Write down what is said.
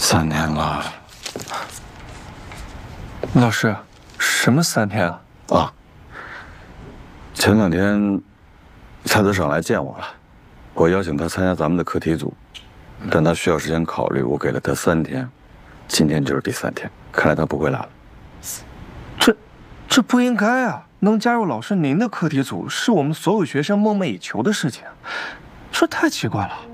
3天了。 老师，什么3天啊？ 啊，前2天蔡德胜来见我了，我邀请他参加咱们的课题组，但他需要时间考虑，我给了他3天，今天就是第3天，看来他不会来了。 这不应该啊！能加入老师您的课题组，是我们所有学生梦寐以求的事情，这太奇怪了。